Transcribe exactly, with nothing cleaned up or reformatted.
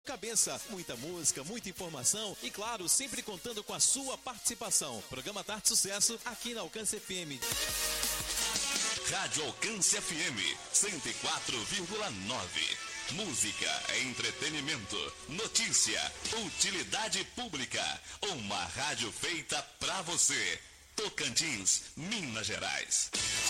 Cabeça, muita música, muita informação e, claro, sempre contando com a sua participação. Programa Tarde Sucesso aqui na Alcance F M. Rádio Alcance F M cento e quatro vírgula nove. Música, entretenimento, notícia, utilidade pública. Uma rádio feita pra você. Tocantins, Minas Gerais.